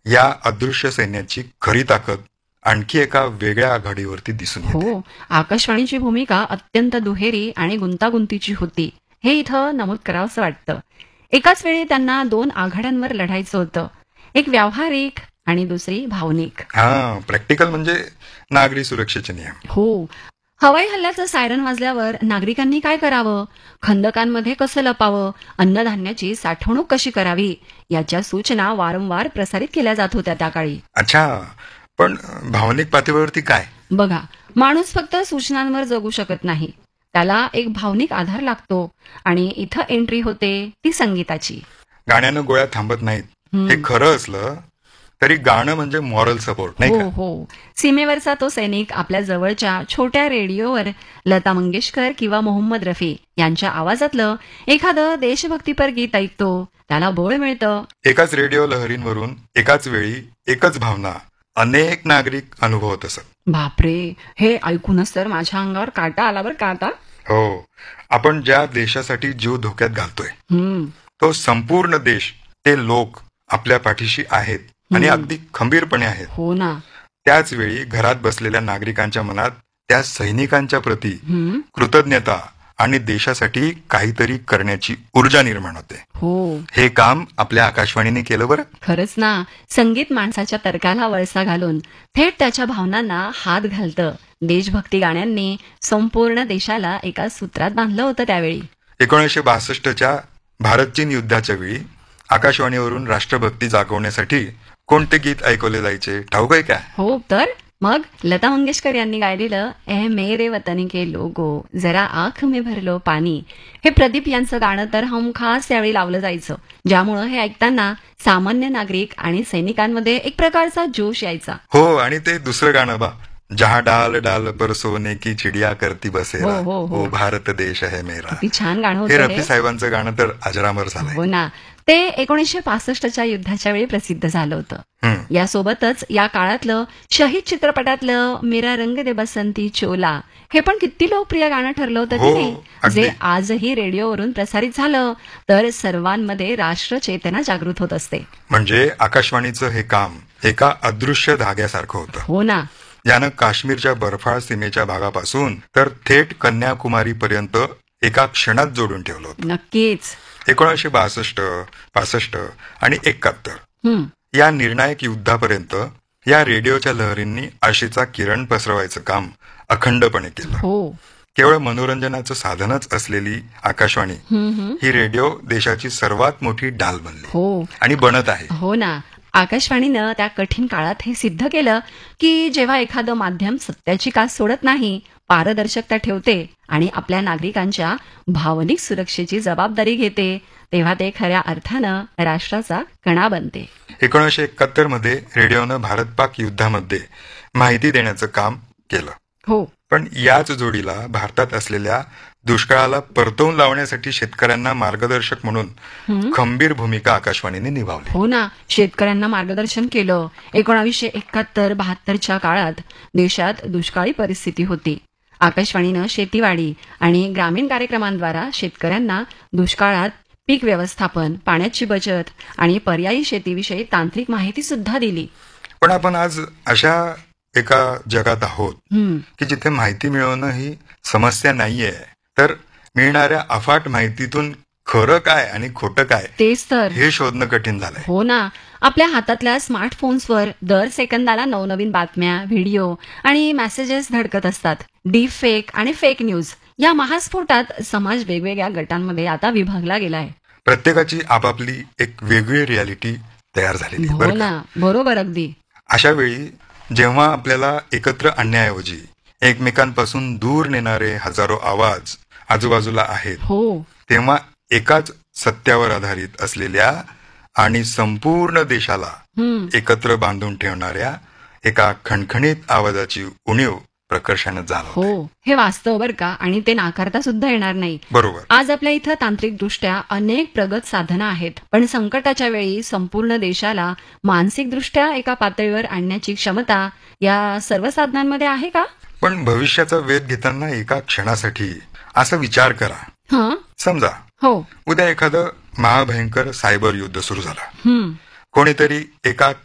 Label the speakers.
Speaker 1: या अदृश्य सैन्याची खरी ताकद आणखी एका वेगळ्या आघाडीवरती दिसून येते.
Speaker 2: हो, आकाशवाणीची भूमिका अत्यंत दुहेरी आणि गुंतागुंतीची होती, हे इथं नमूद करावंसं वाटतं. एकाच वेळी त्यांना 2 आघाड्यांवर लढायचं होतं, एक व्यावहारिक आणि दुसरी भावनिक.
Speaker 1: प्रॅक्टिकल म्हणजे नागरी सुरक्षेचे नियम.
Speaker 2: हो, हवाई हल्ल्याचं सायरन वाजल्यावर नागरिकांनी काय करावं, खंदकांमध्ये कसं लपावं, अन्नधान्याची साठवणूक कशी करावी, याच्या सूचना वारंवार प्रसारित केल्या जात होत्या त्या काळी.
Speaker 1: अच्छा, पण भावनिक पातळीवरती काय?
Speaker 2: बघा, माणूस फक्त सूचनांवर जगू शकत नाही, त्याला एक भावनिक आधार लागतो आणि इथं एंट्री होते ती संगीताची.
Speaker 1: गाण्यानं गोळ्या थांबत नाहीत हे खरं असलं तरी गाणं म्हणजे मॉरल सपोर्ट नाही
Speaker 2: हो
Speaker 1: का?
Speaker 2: हो, सीमेवरचा तो सैनिक आपल्या जवळच्या छोट्या रेडिओवर लता मंगेशकर किंवा मोहम्मद रफी यांच्या आवाजातलं एखादं देशभक्तीपर गीत ऐकतो, त्याला बळ मिळतं.
Speaker 1: एकाच रेडिओ लहरींवरून एकाच वेळी एकच भावना अनेक नागरिक अनुभवत असत.
Speaker 2: बापरे, हे ऐकूनच तर माझ्या अंगावर काटा आला बरं का आता.
Speaker 1: हो, आपण ज्या देशासाठी जीव धोक्यात घालतोय तो संपूर्ण देश, ते लोक आपल्या पाठीशी आहेत आणि अगदी खंबीरपणे आहेत.
Speaker 2: हो ना.
Speaker 1: त्याच वेळी घरात बसलेल्या नागरिकांच्या मनात त्या सैनिकांच्या प्रती कृतज्ञता आणि देशासाठी काहीतरी करण्याची ऊर्जा निर्माण होते.
Speaker 2: हो,
Speaker 1: हे काम आपल्या आकाशवाणीने केलं बरं.
Speaker 2: खरंच ना. संगीत माणसाच्या तर्काला वळसा घालून थेट त्याच्या भावनांना हात घालतं. देशभक्ती गाण्यांनी संपूर्ण देशाला एका सूत्रात बांधलं होतं त्यावेळी.
Speaker 1: 1962च्या भारत चीन युद्धाच्या वेळी आकाशवाणीवरून राष्ट्रभक्ती जागवण्यासाठी कोणते गीत ऐकवले जायचे ठाऊक आहे का?
Speaker 2: हो तर मग लता मंगेशकर यांनी गायलेलं ए मेरे वतन के लोगो जरा आंख में भरलो पाणी, हे प्रदीप यांचं गाणं तर हमखास त्यावेळी लावलं जायचं, ज्यामुळं हे ऐकताना सामान्य नागरिक आणि सैनिकांमध्ये एक प्रकारचा जोश यायचा.
Speaker 1: हो, आणि ते दुसरं गाणं बा, जहा डाल डाल पर सोने की चिडिया करती बसेरा, हो भारत देश आहे मेरा.
Speaker 2: किती छान गाणं
Speaker 1: हे
Speaker 2: होतं
Speaker 1: रफी साहेबांचं गाणं तर अजरामर झालंय.
Speaker 2: हो ना. ते 1965च्या युद्धाच्या वेळी प्रसिद्ध झालं होतं. यासोबतच या काळातलं शहीद चित्रपटातलं मेरा रंग दे बसंती चोला, हे पण किती लोकप्रिय गाणं ठरलं होतं की नाही, जे आजही रेडिओवरून प्रसारित झालं तर सर्वांमध्ये राष्ट्र चेतना जागृत होत असते.
Speaker 1: म्हणजे आकाशवाणीचं हे काम एका अदृश्य धाग्यासारखं होतं.
Speaker 2: हो ना.
Speaker 1: यानं काश्मीरच्या बर्फाळ सीमेच्या भागापासून तर थेट कन्याकुमारी पर्यंत एका क्षणात जोडून ठेवलं होतं.
Speaker 2: नक्कीच.
Speaker 1: 1962, 65 आणि 71 या निर्णायक युद्धापर्यंत या रेडिओच्या लहरींनी आशेचा किरण पसरवायचं काम अखंडपणे केलं.
Speaker 2: हो.
Speaker 1: केवळ मनोरंजनाचं साधनच असलेली आकाशवाणी ही रेडिओ देशाची सर्वात मोठी ढाल बनली.
Speaker 2: हो.
Speaker 1: आणि बनत आहे.
Speaker 2: हो ना. आकाशवाणीनं त्या कठीण काळात हे सिद्ध केलं की जेव्हा एखादं माध्यम सत्याची कास सोडत नाही, पारदर्शकता ठेवते आणि आपल्या नागरिकांच्या भावनिक सुरक्षेची जबाबदारी घेते, तेव्हा ते खऱ्या अर्थानं राष्ट्राचा कणा बनते.
Speaker 1: 1971 मध्ये रेडिओनं भारत पाक युद्धामध्ये माहिती देण्याचं काम केलं.
Speaker 2: हो.
Speaker 1: पण याच जोडीला भारतात असलेल्या दुष्काळाला परतवून लावण्यासाठी शेतकऱ्यांना मार्गदर्शक म्हणून खंबीर भूमिका आकाशवाणीने निभावली.
Speaker 2: हो ना. शेतकऱ्यांना मार्गदर्शन केलं. 1971-72च्या काळात देशात दुष्काळी परिस्थिती होती. आकाशवाणीनं शेतीवाडी आणि ग्रामीण कार्यक्रमांद्वारा शेतकऱ्यांना दुष्काळात पीक व्यवस्थापन, पाण्याची बचत आणि पर्यायी शेतीविषयी तांत्रिक माहिती सुद्धा दिली.
Speaker 1: पण आपण आज अशा एका जगात आहोत की जिथे माहिती मिळवणं ही समस्या नाहीये, तर मिळणाऱ्या अफाट माहितीतून खरं काय आणि खोटं काय
Speaker 2: तेच तर
Speaker 1: हे शोधणं कठीण झालंय.
Speaker 2: हो ना. आपल्या हातातल्या स्मार्टफोन्सवर दर सेकंदाला नवनवीन बातम्या, व्हिडिओ आणि मेसेजेस धडकत असतात. डीप फेक आणि फेक न्यूज या महास्फोटात समाज वेगवेगळ्या गटांमध्ये आता विभागला गेलाय.
Speaker 1: प्रत्येकाची आपापली एक वेगळी रियालिटी तयार झालेली.
Speaker 2: हो ना. बरोबर. अगदी
Speaker 1: अशा वेळी जेव्हा आपल्याला एकत्र आणण्याऐवजी एकमेकांपासून दूर नेणारे हजारो आवाज आजूबाजूला आहेत,
Speaker 2: हो,
Speaker 1: तेव्हा एकाच सत्यावर आधारित असलेल्या आणि संपूर्ण देशाला एकत्र बांधून ठेवणाऱ्या एका खणखणीत आवाजाची उणीव प्रकर्षाने जाणवते.
Speaker 2: हो, हे वास्तव बरं का, आणि ते नाकारता सुद्धा येणार नाही.
Speaker 1: बरोबर.
Speaker 2: आज आपल्या इथं तांत्रिकदृष्ट्या अनेक प्रगत साधनं आहेत, पण संकटाच्या वेळी संपूर्ण देशाला मानसिकदृष्ट्या एका पातळीवर आणण्याची क्षमता या सर्व साधनांमध्ये आहे का?
Speaker 1: पण भविष्याचा वेध घेताना एका क्षणासाठी असा विचार करा. समजा उद्या एखादं महाभयंकर सायबर युद्ध सुरू झालं. कोणीतरी एका